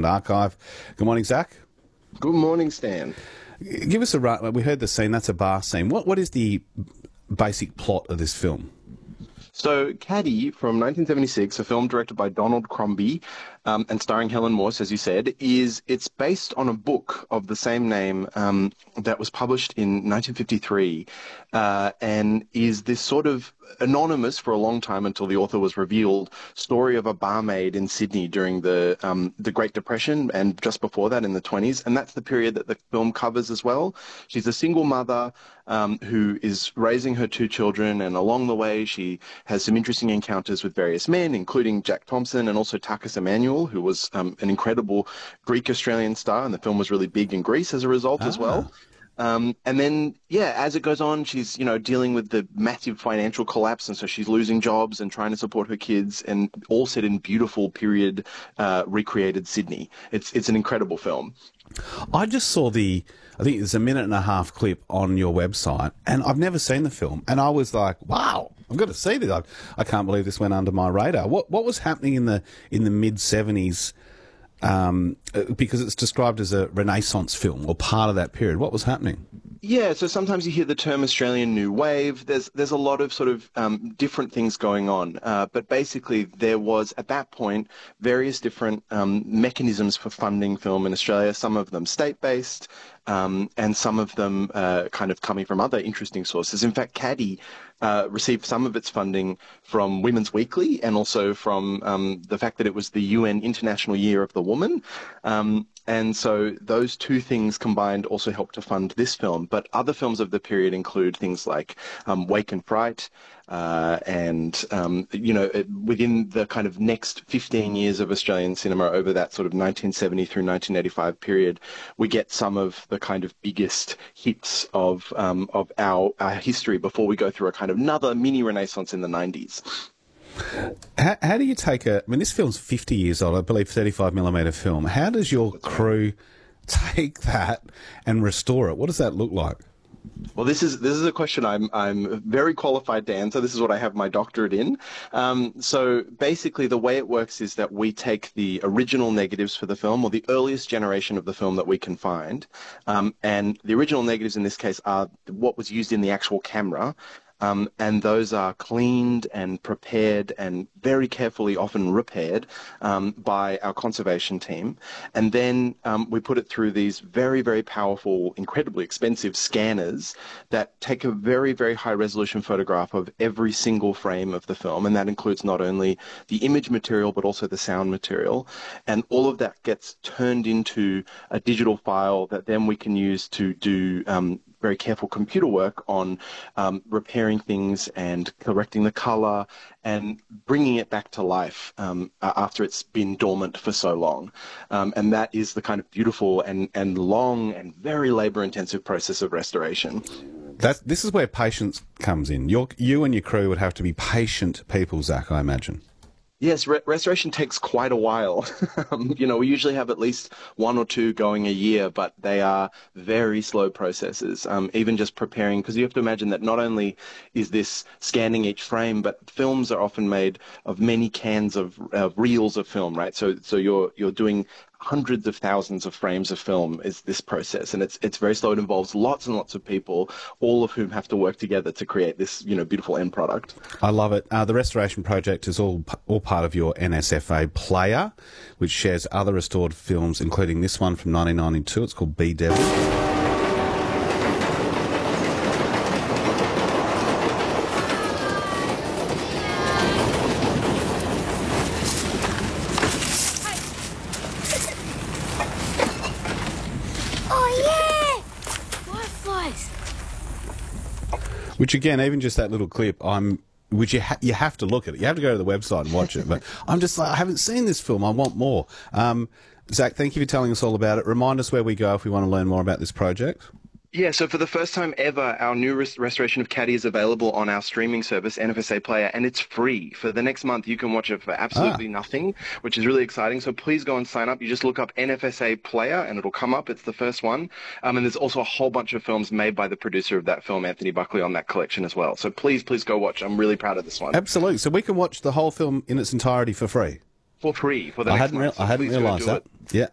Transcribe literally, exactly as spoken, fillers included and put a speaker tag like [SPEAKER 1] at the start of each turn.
[SPEAKER 1] Document Archive. Good morning, Zach.
[SPEAKER 2] Good morning, Stan.
[SPEAKER 1] Give us a run. We heard the scene. That's a bar scene. What What is the basic plot of this film?
[SPEAKER 2] So, Caddy from nineteen seventy-six, a film directed by Donald Crombie um, and starring Helen Morse, as you said, is it's based on a book of the same name um, that was published in nineteen fifty-three uh, and is this sort of anonymous for a long time until the author was revealed story of a barmaid in Sydney during the um, the Great Depression and just before that in the twenties, and that's the period that the film covers as well. She's a single mother um, who is raising her two children, and along the way she has some interesting encounters with various men, including Jack Thompson and also Takis Emmanuel, who was um, an incredible Greek-Australian star, and the film was really big in Greece as a result
[SPEAKER 1] ah.
[SPEAKER 2] as well. Um, and then, yeah, as it goes on, she's, you know, dealing with the massive financial collapse, and so she's losing jobs and trying to support her kids, and all set in beautiful period uh, recreated Sydney. It's it's an incredible film.
[SPEAKER 1] I just saw the, I think it's a minute and a half clip on your website, and I've never seen the film, and I was like, wow, I've got to see this. I, I can't believe this went under my radar. What what was happening in the in the mid seventies? Um, because it's described as a Renaissance film or part of that period. What was happening?
[SPEAKER 2] Yeah, so sometimes you hear the term Australian New Wave. There's there's a lot of sort of um, different things going on. Uh, but basically there was, at that point, various different um, mechanisms for funding film in Australia, some of them state-based, um, and some of them uh, kind of coming from other interesting sources. In fact, Caddy uh, received some of its funding from Women's Weekly and also from um, the fact that it was the U N International Year of the Woman. Um, And so those two things combined also helped to fund this film. But other films of the period include things like um, Wake and Fright, uh, and, um, you know, it, within the kind of next fifteen years of Australian cinema over that sort of nineteen seventy through nineteen eighty-five period, we get some of the kind of biggest hits of, um, of our, our history before we go through a kind of another mini renaissance in the nineties.
[SPEAKER 1] How, how do you take a... I mean, this film's fifty years old, I believe, thirty-five millimeter film. How does your crew take that and restore it? What does that look like?
[SPEAKER 2] Well, this is this is a question I'm I'm very qualified to answer. This is what I have my doctorate in. Um, so basically, the way it works is that we take the original negatives for the film, or the earliest generation of the film that we can find, um, and the original negatives in this case are what was used in the actual camera. Um, and those are cleaned and prepared and very carefully often repaired um, by our conservation team. And then um, we put it through these very, very powerful, incredibly expensive scanners that take a very, very high resolution photograph of every single frame of the film. And that includes not only the image material, but also the sound material. And all of that gets turned into a digital file that then we can use to do um, very careful computer work on um, repairing things and correcting the color and bringing it back to life um, after it's been dormant for so long. Um, and that is the kind of beautiful and, and long and very labor-intensive process of restoration.
[SPEAKER 1] That's, this is where patience comes in. Your, you and your crew would have to be patient people, Zach, I imagine.
[SPEAKER 2] Yes, re- restoration takes quite a while. um, you know, we usually have at least one or two going a year, but they are very slow processes. Um, even just preparing, because you have to imagine that not only is this scanning each frame, but films are often made of many cans of uh, reels of film, right? So, so you're you're doing hundreds of thousands of frames of film is this process, and it's it's very slow. It involves lots and lots of people, all of whom have to work together to create this, you know, beautiful end product.
[SPEAKER 1] I love it. Uh, the restoration project is all all part of your N S F A player, which shares other restored films, including this one from nineteen ninety-two. It's called Be Devil. Which again, even just that little clip, I'm, which you ha- you have to look at it. You have to go to the website and watch it. But I'm just like, I haven't seen this film. I want more. Um, Zach, thank you for telling us all about it. Remind us where we go if we want to learn more about this project.
[SPEAKER 2] Yeah, so for the first time ever, our new res- restoration of Caddy is available on our streaming service, N F S A Player, and it's free. For the next month, you can watch it for absolutely ah. nothing, which is really exciting. So please go and sign up. You just look up N F S A Player, and it'll come up. It's the first one. Um, and there's also a whole bunch of films made by the producer of that film, Anthony Buckley, on that collection as well. So please, please go watch. I'm really proud of this one.
[SPEAKER 1] Absolutely. So we can watch the whole film in its entirety for free?
[SPEAKER 2] For free for the
[SPEAKER 1] I
[SPEAKER 2] next
[SPEAKER 1] hadn't
[SPEAKER 2] month.
[SPEAKER 1] Re- I hadn't realised that. It. Yeah.